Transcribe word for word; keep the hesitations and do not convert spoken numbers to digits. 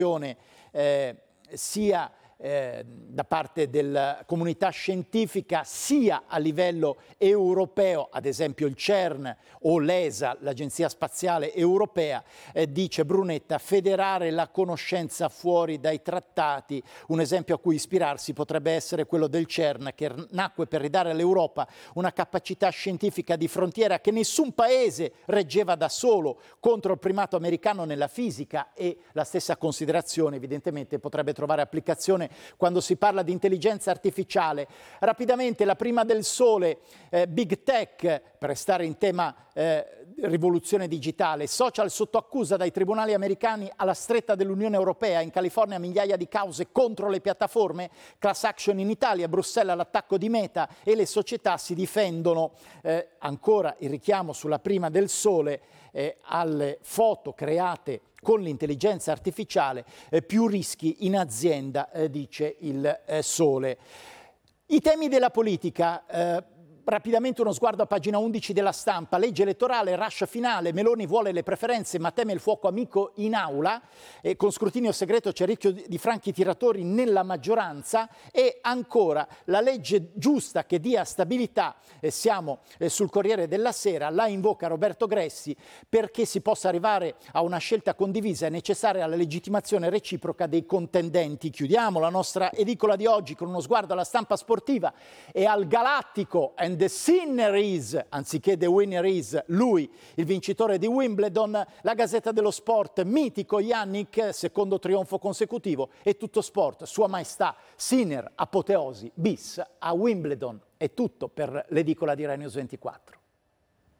eh, sia Eh, da parte della comunità scientifica sia a livello europeo, ad esempio il CERN o l'E S A, l'Agenzia Spaziale Europea, eh, dice Brunetta, federare la conoscenza fuori dai trattati. Un esempio a cui ispirarsi potrebbe essere quello del CERN, che nacque per ridare all'Europa una capacità scientifica di frontiera che nessun paese reggeva da solo contro il primato americano nella fisica, e la stessa considerazione evidentemente potrebbe trovare applicazione quando si parla di intelligenza artificiale. Rapidamente, la prima del sole, eh, Big Tech, per restare in tema eh, rivoluzione digitale, social sotto accusa dai tribunali americani alla stretta dell'Unione Europea, in California migliaia di cause contro le piattaforme, class action in Italia, Bruxelles all'attacco di Meta e le società si difendono. Eh, ancora il richiamo sulla prima del sole eh, alle foto create con l'intelligenza artificiale, eh, più rischi in azienda, eh, dice il eh, Sole. I temi della politica, eh, rapidamente uno sguardo a pagina undici della Stampa, legge elettorale, rush finale, Meloni vuole le preferenze ma teme il fuoco amico in aula, e con scrutinio segreto c'è rischio di franchi tiratori nella maggioranza, e ancora la legge giusta che dia stabilità, eh, siamo eh, sul Corriere della Sera, la invoca Roberto Gressi, perché si possa arrivare a una scelta condivisa è necessaria la legittimazione reciproca dei contendenti. Chiudiamo la nostra edicola di oggi con uno sguardo alla stampa sportiva e al galattico and the sinner is, anziché the winner is, lui, il vincitore di Wimbledon. La Gazzetta dello Sport, mitico Yannick, secondo trionfo consecutivo, e Tutto Sport, Sua Maestà, Sinner, apoteosi bis a Wimbledon. È tutto per l'edicola di Rai News ventiquattro.